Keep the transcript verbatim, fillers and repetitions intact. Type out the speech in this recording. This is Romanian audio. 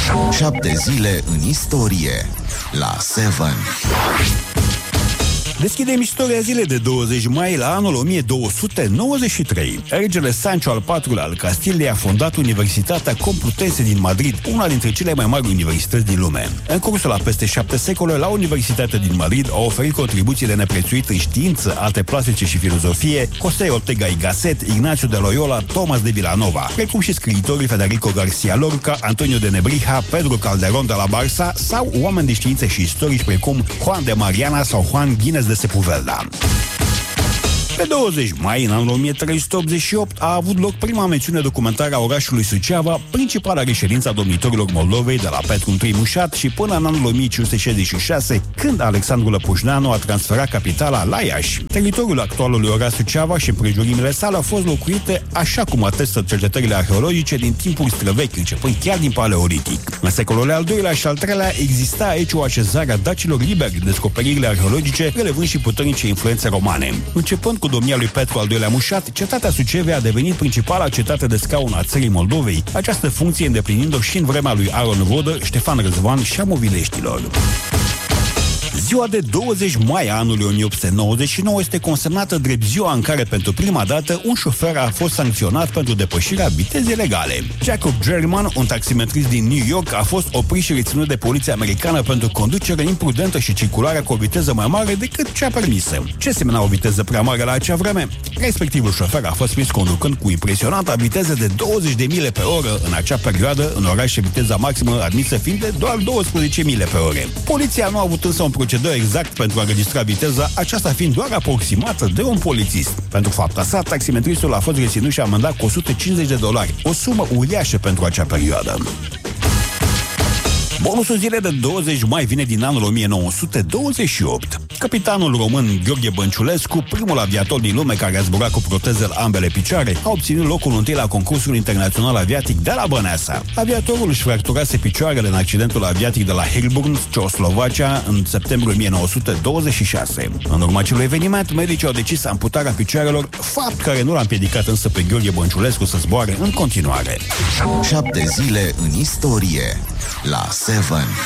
Șapte zile în istorie la Seven. Deschidem istoria zilei de douăzeci mai la anul o mie două sute nouăzeci și trei. Regele Sancho al patrulea al Castiliei a fondat Universitatea Complutense din Madrid, una dintre cele mai mari universități din lume. În cursul la peste șapte secole, la Universitatea din Madrid au oferit contribuții de neprețuit în știință, arte plastice și filozofie José Ortega y Gasset, Ignacio de Loyola, Thomas de Villanova, precum și scriitorii Federico García Lorca, Antonio de Nebrija, Pedro Calderón de la Barca sau oameni de știință și istorici precum Juan de Mariana sau Juan Gines de Sepúlveda. Pe douăzeci mai, în anul o mie trei sute optzeci și opt, a avut loc prima mențiune documentară a orașului Suceava, principala reședință a domnitorilor Moldovei de la Petru I Mușat și până în anul o mie cinci sute șaizeci și șase, când Alexandru Lăpușneanu a transferat capitala la Iași. Teritoriul actualului oraș Suceava și împrejurimile sale au fost locuite așa cum atestă cercetările arheologice din timpuri străvechi, începând chiar din Paleolitic. În secolul al doilea și al treilea exista aici o așezare a dacilor liberi, descoperirile arheologice relevând și puternice influențe romane. Începând cu domnia lui Petru al doilea Mușat, cetatea Sucevei a devenit principala cetate de scaun a țării Moldovei, această funcție îndeplinind-o și în vremea lui Aron Vodă, Ștefan Răzvan și a movileștilor. Ziua de douăzeci mai a anului o mie opt sute nouăzeci și nouă este consemnată drept ziua în care pentru prima dată un șofer a fost sancționat pentru depășirea vitezei legale. Jacob German, un taximetrist din New York, a fost oprit și reținut de poliția americană pentru conducere imprudentă și circularea cu o viteză mai mare decât cea permisă. Ce semena o viteză prea mare la acea vreme? Respectivul șofer a fost prins conducând cu impresionanta viteză de douăzeci de mile pe oră în acea perioadă, în orașe viteza maximă admisă fiind de doar douăsprezece mile pe oră. Poliția nu a avut însă un procedură exact pentru a înregistra viteza, aceasta fiind doar aproximată de un polițist. Pentru fapta sa, taximetristul a fost reținut și amendat cu o sută cincizeci de dolari, o sumă uriașă pentru acea perioadă. Bonusul zilei de douăzeci mai vine din anul o mie nouă sute douăzeci și opt. Capitanul român Gheorghe Bănciulescu, primul aviator din lume care a zburat cu proteze la ambele picioare, a obținut locul întâi la concursul internațional aviatic de la Băneasa. Aviatorul își fracturase picioarele în accidentul aviatic de la Helburn, Ceoslovacia, în septembrie o mie nouă sute douăzeci și șase. În urma acelui eveniment, medicii au decis amputarea picioarelor, fapt care nu l-a împiedicat însă pe Gheorghe Bănciulescu să zboare în continuare. Șapte zile în istorie la Seven.